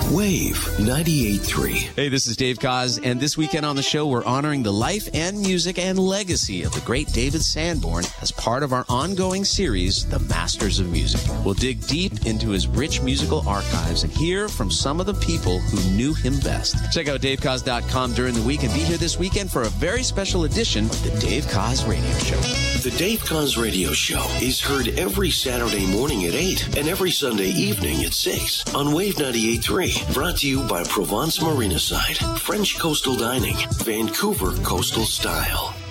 Wave 98.3. Hey, this is Dave Koz, and this weekend on the show, we're honoring the life and music and legacy of the great David Sanborn as part of our ongoing series, The Masters of Music. We'll dig deep into his rich musical archives and hear from some of the people who knew him best. Check out davekoz.com during the week and be here this weekend for a very special edition of the Dave Koz Radio Show. The Dave Koz Radio Show is heard every Saturday morning at 8 and every Sunday evening at 6 on Wave 98.3. Brought to you by Provence Marina Side, French Coastal Dining, Vancouver Coastal Style.